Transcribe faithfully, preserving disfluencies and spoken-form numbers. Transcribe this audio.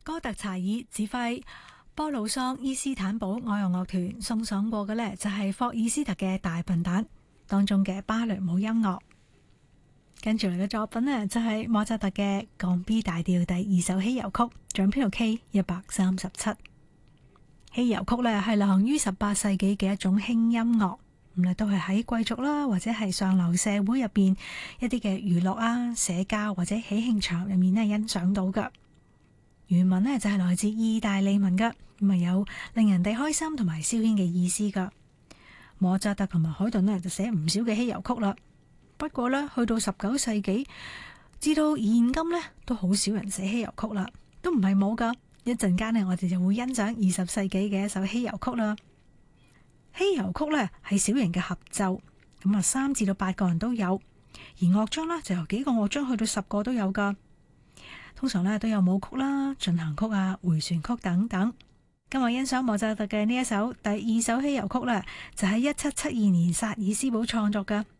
哥特查爾指揮波魯桑伊斯坦堡愛樂樂團送上過嘅呢，就係霍爾斯特嘅大笨蛋當中嘅芭蕾舞音樂。跟住嚟嘅作品呢，就係莫扎特嘅降 B 大調第二首希遊曲，總編號 K 一百三十七。希遊曲呢係流行於十八世紀嘅一種輕音樂，咁都係喺貴族啦或者係上流社會入邊一啲嘅娛樂啊、社交或者喜慶場入面呢欣賞到㗎。原文呢就係來自意大利文噶，咁啊有令人哋開心同埋消遣嘅意思噶。莫扎特同埋海頓呢就寫唔少嘅希遊曲啦，不過呢，去到十九世紀至到現今呢，都好少人寫希遊曲啦，都唔係冇噶。一陣間呢，我哋就會欣賞二十世紀嘅一首希遊曲啦。希遊曲呢係小型嘅合奏，咁啊三至到八個人都有，而樂章呢就由幾個樂章去到十個都有噶。通常咧都有舞曲啦、進行曲啊、回旋曲等等。今日欣賞莫扎特嘅呢一首第二首希遊曲咧，就喺一七七二年薩爾斯堡創作噶。